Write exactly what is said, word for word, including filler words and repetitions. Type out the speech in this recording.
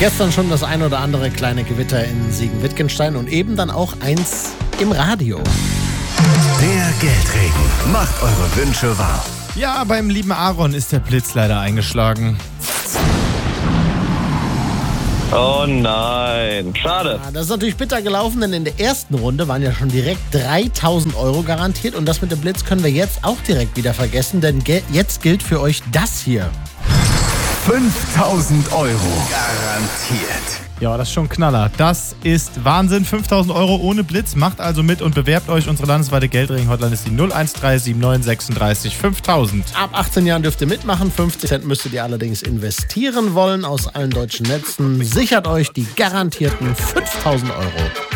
Gestern schon das ein oder andere kleine Gewitter in Siegen-Wittgenstein und eben dann auch eins im Radio. Der Geldregen macht eure Wünsche wahr. Ja, beim lieben Aaron ist der Blitz leider eingeschlagen. Oh nein, schade. Ja, das ist natürlich bitter gelaufen, denn in der ersten Runde waren ja schon direkt dreitausend Euro garantiert. Und das mit dem Blitz können wir jetzt auch direkt wieder vergessen, denn ge- jetzt gilt für euch das hier. fünftausend Euro garantiert. Ja, das ist schon ein Knaller. Das ist Wahnsinn. fünftausend Euro ohne Blitz. Macht also mit und bewerbt euch. Unsere landesweite Geldregen-Hotline ist die null eins drei sieben neun sechsunddreißig fünftausend. Ab achtzehn Jahren dürft ihr mitmachen. fünfzig Cent müsstet ihr allerdings investieren wollen aus allen deutschen Netzen. Sichert euch die garantierten fünftausend Euro.